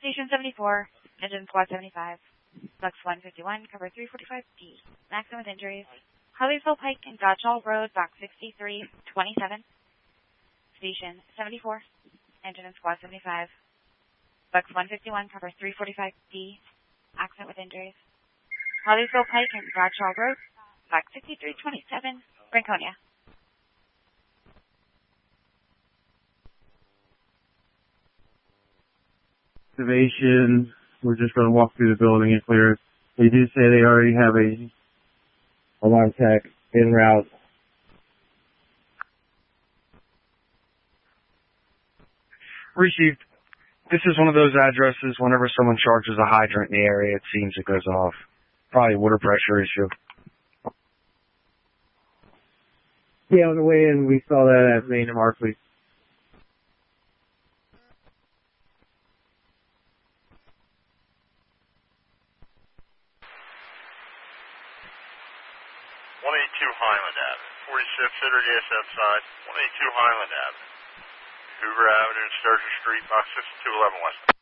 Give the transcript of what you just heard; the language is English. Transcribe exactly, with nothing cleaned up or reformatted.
Station seventy-four, engine squad seventy-five. Lux one fifty-one, cover three forty-five D. Maximum with injuries. Harleysville Pike and Gottschall Road, box sixty-three twenty-seven. Station seventy-four, engine and squad seventy-five. Lux one fifty-one, cover three forty-five D. Accident with injuries. Harleysville Pike and Gottschall Road, box sixty-three twenty-seven, Franconia. Activation. We're just going to walk through the building and clear it. They do say they already have a alarm tech en route. Received. This is one of those addresses, whenever someone charges a hydrant in the area, it seems it goes off. Probably a water pressure issue. Yeah, on the way in, we saw that at Main and Markley. one eighty-two Highland Avenue, forty-six Hitter D S F side, one eighty-two Highland Avenue, Hoover Avenue, Sturgeon Street, box sixty-two eleven West.